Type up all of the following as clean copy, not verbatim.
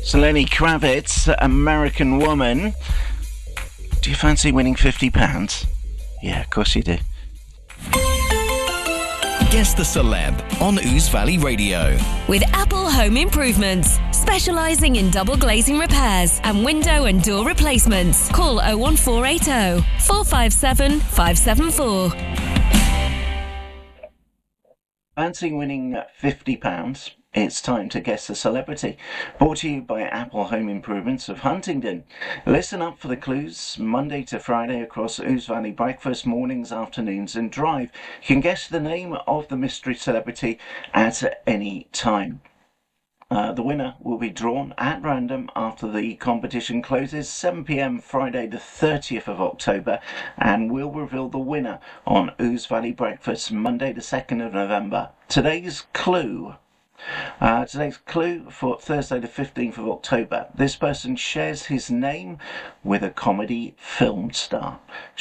So Lenny Kravitz, American Woman. Do you fancy winning £50? Yeah, of course you do. Guess the Celeb on Ouse Valley Radio. With Apple Home Improvements, specialising in double glazing repairs and window and door replacements. Call 01480 457 574. Fancy winning £50? It's time to guess the celebrity. Brought to you by Apple Home Improvements of Huntingdon. Listen up for the clues Monday to Friday across Ouse Valley breakfast, mornings, afternoons and drive. You can guess the name of the mystery celebrity at any time. The winner will be drawn at random after the competition closes, 7 p.m. Friday the 30th of October, and we'll reveal the winner on Ouse Valley Breakfast, Monday the 2nd of November. Today's clue for Thursday the 15th of October. This person shares his name with a comedy film star.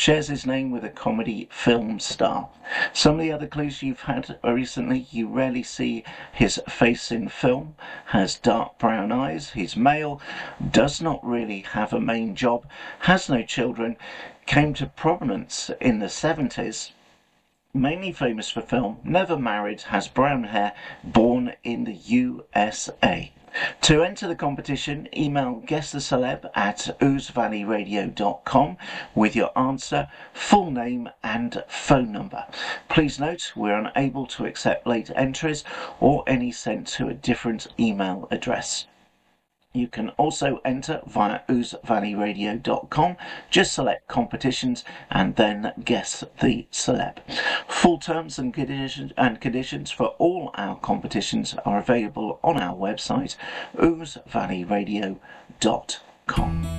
Some of the other clues you've had recently: you rarely see his face in film, has dark brown eyes, he's male, does not really have a main job, has no children, came to prominence in the 70s, mainly famous for film, never married, has brown hair, born in the USA. To enter the competition, email guesstheceleb@ousevalleyradio.com with your answer, full name and phone number. Please note we're unable to accept late entries or any sent to a different email address. You can also enter via ousevalleyradio.com. Just select competitions and then guess the celeb. Full terms and conditions for all our competitions are available on our website, ousevalleyradio.com.